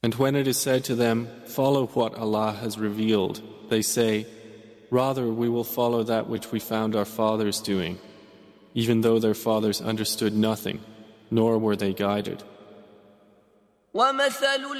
And when it is said to them, follow what Allah has revealed, they say, rather we will follow that which we found our fathers doing, even though their fathers understood nothing, nor were they guided.